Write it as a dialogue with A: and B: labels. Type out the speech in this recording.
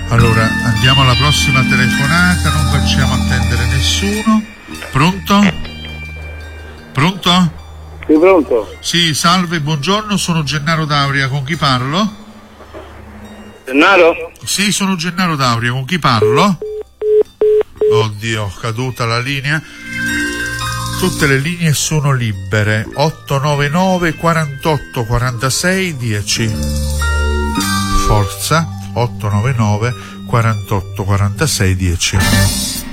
A: Allora, andiamo alla prossima telefonata, non facciamo attendere nessuno. Pronto? Pronto?
B: Sì, pronto?
A: Sì, salve, buongiorno, sono Gennaro D'Auria, con chi parlo?
B: Gennaro?
A: Sì, sono Gennaro D'Auria, con chi parlo? Oddio, caduta la linea. Tutte le linee sono libere. 899 48 46 10. Forza, 899 48 46 10.